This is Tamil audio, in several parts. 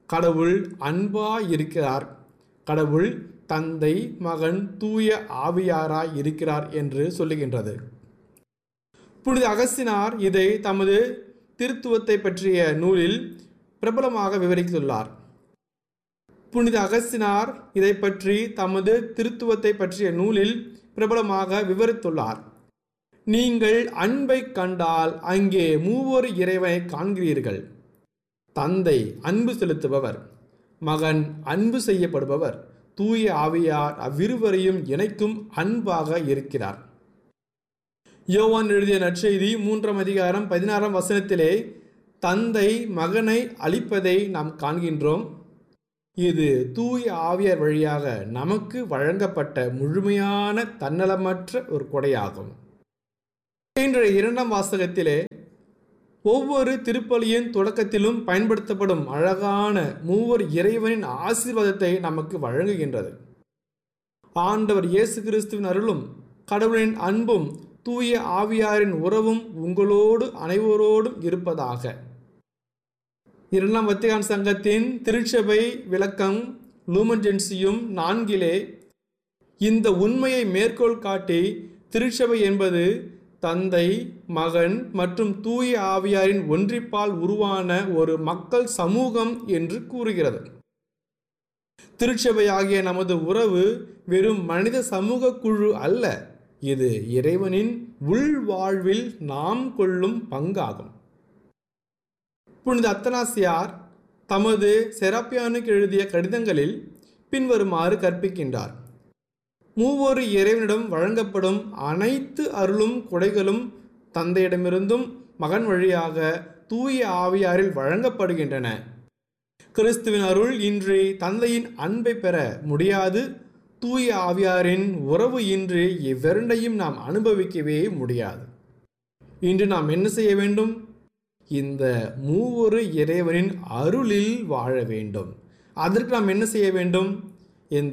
கடவுள் அன்பாய் இருக்கிறார், கடவுள் தந்தை, மகன், தூய ஆவியாராய் இருக்கிறார் என்று சொல்லுகின்றது. புனித அகஸ்தினார் இதை தமது திருத்துவத்தை பற்றிய நூலில் பிரபலமாக விவரித்துள்ளார். புனித அகஸ்தினார் இதை பற்றி தமது திருத்துவத்தை பற்றிய நூலில் பிரபலமாக விவரித்துள்ளார். நீங்கள் அன்பை கண்டால் அங்கே மூவொரு இறைவனை காண்கிறீர்கள். தந்தை அன்பு செலுத்துபவர், மகன் அன்பு செய்யப்படுபவர், தூய ஆவியார் அவ்விருவரையும் இணைக்கும் அன்பாக இருக்கிறார். யோவான் எழுதிய நற்செய்தி 3ஆம் அதிகாரம் 16ஆம் வசனத்திலே தந்தை மகனை அளிப்பதை நாம் காண்கின்றோம். இது தூய ஆவியார் வழியாக நமக்கு வழங்கப்பட்ட முழுமையான தன்னலமற்ற ஒரு கொடையாகும். இன்றைய 2ஆம் வாசகத்திலே ஒவ்வொரு திருப்பலியின் தொடக்கத்திலும் பயன்படுத்தப்படும் அழகான மூவர் இறைவனின் ஆசீர்வாதத்தை நமக்கு வழங்குகின்றது. ஆண்டவர் இயேசு கிறிஸ்துவின் அருளும் கடவுளின் அன்பும் தூய ஆவியாரின் உறவும் உங்களோடு அனைவரோடும் இருப்பதாக. 2ஆம் வத்திக்கான் சங்கத்தின் திருச்சபை விளக்கம் லூமன் ஜென்சியும் 4 இந்த உண்மையை மேற்கோள் காட்டி திருச்சபை என்பது தந்தை, மகன் மற்றும் தூய ஆவியாரின் ஒன்றிப்பால் உருவான ஒரு மக்கள் சமூகம் என்று கூறுகிறது. திருச்சபையாகிய நமது உறவு வெறும் மனித சமூக குழு அல்ல, இது இறைவனின் உள்வாழ்வில் நாம் கொள்ளும் பங்காகும். புனித அத்தனாசியார் தமது செராப்பியானுக்கு எழுதிய கடிதங்களில் பின்வருமாறு கற்பிக்கின்றார். மூவொரு இறைவனிடம் வழங்கப்படும் அனைத்து அருளும் கொடைகளும் தந்தையிடமிருந்தும் மகன் வழியாக தூய ஆவியாரில் வழங்கப்படுகின்றன. கிறிஸ்துவின் அருள் இன்றி தந்தையின் அன்பை பெற முடியாது. தூய ஆவியாரின் உறவு இன்றி இவ்விரண்டையும் நாம் அனுபவிக்கவே முடியாது. இன்று நாம் என்ன செய்ய வேண்டும்? இந்த மூவொரு இறைவனின் அருளில் வாழ வேண்டும். அதற்கு நாம் என்ன செய்ய வேண்டும்? இந்த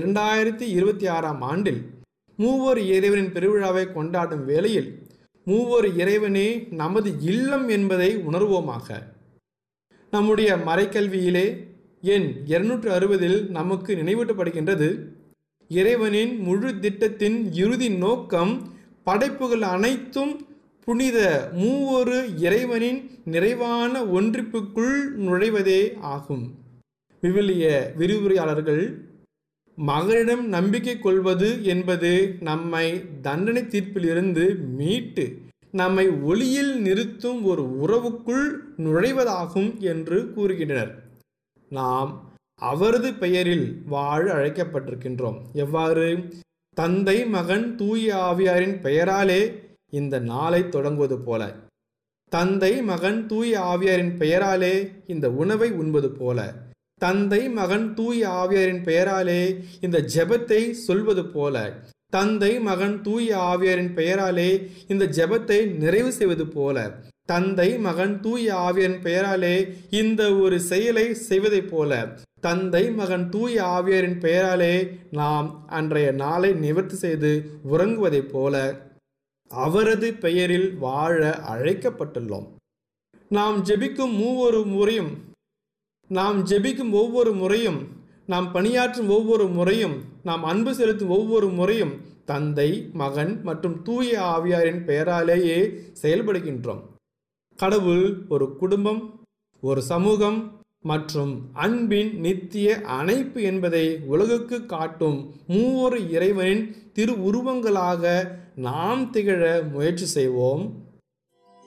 2026ஆம் ஆண்டில் மூவர் இறைவனின் பெருவிழாவை கொண்டாடும் வேளையில் மூவர் இறைவனே நமது இல்லம் என்பதை உணர்வோமாக. நம்முடைய மறைக்கல்வியிலே எண் 260 நமக்கு நினைவூட்டப்படுகின்றது. இறைவனின் முழு திட்டத்தின் இறுதி நோக்கம் படைப்புகள் அனைத்தும் புனித மூவொரு இறைவனின் நிறைவான ஒன்றிப்புக்குள் நுழைவதே ஆகும். விவிலிய விரிவுரையாளர்கள் மகனிடம் நம்பிக்கை கொள்வது என்பது நம்மை தண்டனை தீர்ப்பிலிருந்து மீட்டு நம்மை ஒளியில் நிறுத்தும் ஒரு உறவுக்குள் நுழைவதாகும் என்று கூறுகின்றனர். நாம் அவரது பெயரில் வாழ அழைக்கப்பட்டிருக்கின்றோம். எவ்வாறு? தந்தை, மகன், தூய ஆவியாரின் பெயராலே இந்த நாளை தொடங்குவது போல, தந்தை, மகன், தூய ஆவியாரின் பெயராலே இந்த உணவை உண்பது போல, தந்தை, மகன், தூய ஆவியாரின் பெயராலே இந்த ஜெபத்தை சொல்வது போல, தந்தை, மகன், தூய ஆவியாரின் பெயராலே இந்த ஜெபத்தை நிறைவு செய்வது போல, தந்தை, மகன், தூய ஆவியாரின் பெயராலே இந்த ஒரு செயலை செய்வதைப் போல, தந்தை, மகன், தூய ஆவியாரின் பெயராலே நாம் அன்றைய நாளை நிவர்த்தி செய்து உறங்குவதைப் போல அவரது பெயரில் வாழ அழைக்கப்பட்டுள்ளோம். நாம் ஜெபிக்கும் ஒவ்வொரு முறையும், நாம் பணியாற்றும் ஒவ்வொரு முறையும், நாம் அன்பு செலுத்தும் ஒவ்வொரு முறையும் தந்தை, மகன் மற்றும் தூய ஆவியாரின் பெயராலேயே செயல்படுகின்றோம். கடவுள் ஒரு குடும்பம், ஒரு சமூகம் மற்றும் அன்பின் நித்திய அணைப்பு என்பதை உலகுக்கு காட்டும் மூவொரு இறைவனின் திரு உருவங்களாக நாம் திகழ முயற்சி செய்வோம்.